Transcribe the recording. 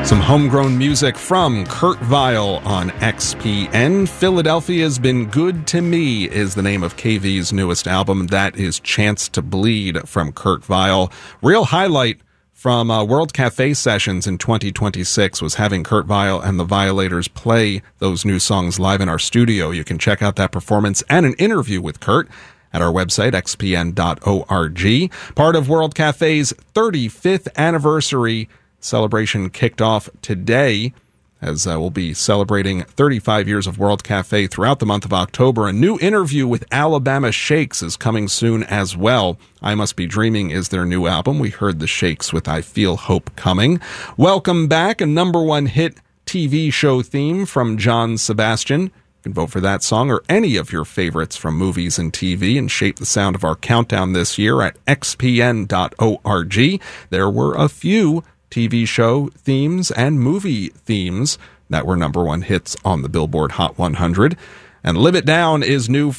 Some homegrown music from Kurt Vile on XPN. Philadelphia's Been Good to Me is the name of KV's newest album. That is Chance to Bleed from Kurt Vile. Real highlight from World Cafe sessions in 2026 was having Kurt Vile and the Violators play those new songs live in our studio. You can check out that performance and an interview with Kurt at our website, xpn.org. Part of World Cafe's 35th anniversary celebration kicked off today, as we'll be celebrating 35 years of World Cafe throughout the month of October. A new interview with Alabama Shakes is coming soon as well. I Must Be Dreaming is their new album. We heard the Shakes with I Feel Hope Coming. Welcome Back, a number one hit TV show theme from John Sebastian. You can vote for that song or any of your favorites from movies and TV and shape the sound of our countdown this year at xpn.org. There were a few TV show themes and movie themes that were number one hits on the Billboard Hot 100. And Live It Down is new